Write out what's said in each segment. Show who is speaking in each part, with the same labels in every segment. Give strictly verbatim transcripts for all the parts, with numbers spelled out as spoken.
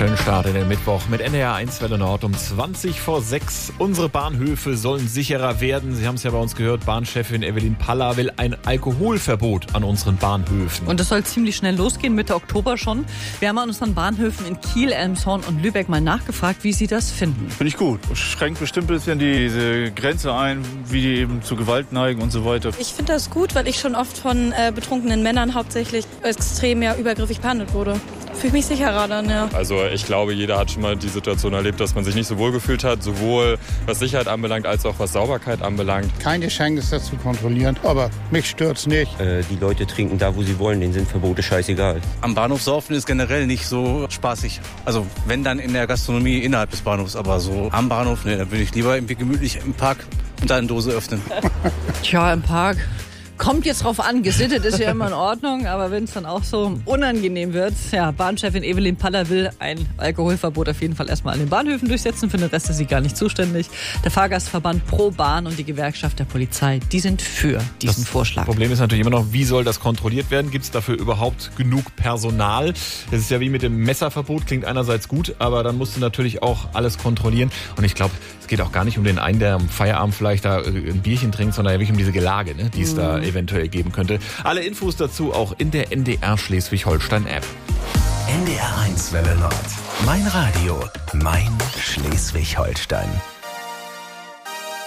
Speaker 1: Schönen Start in den Mittwoch mit N D R eins Welle Nord um zwanzig vor sechs. Unsere Bahnhöfe sollen sicherer werden. Sie haben es ja bei uns gehört, Bahnchefin Evelyn Paller will ein Alkoholverbot an unseren Bahnhöfen.
Speaker 2: Und das soll ziemlich schnell losgehen, Mitte Oktober schon. Wir haben an unseren Bahnhöfen in Kiel, Elmshorn und Lübeck mal nachgefragt, wie sie das finden.
Speaker 3: Finde ich gut. Schränkt bestimmt ein bisschen diese Grenze ein, wie die eben zu Gewalt neigen und so weiter.
Speaker 4: Ich finde das gut, weil ich schon oft von äh, betrunkenen Männern hauptsächlich extrem ja, übergriffig behandelt wurde. Fühle mich sicherer dann, ja.
Speaker 5: Also ich glaube, jeder hat schon mal die Situation erlebt, dass man sich nicht so wohl gefühlt hat, sowohl was Sicherheit anbelangt, als auch was Sauberkeit anbelangt.
Speaker 6: Keine Chance, das zu kontrollieren, aber mich stört's nicht.
Speaker 7: Äh, die Leute trinken da, wo sie wollen, denen sind Verbote scheißegal.
Speaker 8: Am Bahnhof saufen ist generell nicht so spaßig. Also wenn dann in der Gastronomie innerhalb des Bahnhofs, aber so am Bahnhof, ne, da würde ich lieber irgendwie gemütlich im Park und da eine Dose öffnen.
Speaker 2: Tja, im Park. Kommt jetzt drauf an, gesittet ist ja immer in Ordnung, aber wenn es dann auch so unangenehm wird, ja, Bahnchefin Evelyn Paller will ein Alkoholverbot auf jeden Fall erstmal an den Bahnhöfen durchsetzen, für den Rest ist sie gar nicht zuständig. Der Fahrgastverband Pro Bahn und die Gewerkschaft der Polizei, die sind für diesen
Speaker 1: das
Speaker 2: Vorschlag.
Speaker 1: Das Problem ist natürlich immer noch, wie soll das kontrolliert werden? Gibt es dafür überhaupt genug Personal? Das ist ja wie mit dem Messerverbot, klingt einerseits gut, aber dann musst du natürlich auch alles kontrollieren. Und ich glaube, es geht auch gar nicht um den einen, der am Feierabend vielleicht da ein Bierchen trinkt, sondern wirklich um diese Gelage, ne, die es mhm. da eventuell geben könnte. Alle Infos dazu auch in der N D R Schleswig-Holstein-App.
Speaker 9: N D R eins Welle Nord. Mein Radio. Mein Schleswig-Holstein.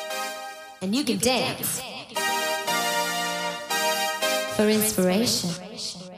Speaker 10: And you can dance for inspiration.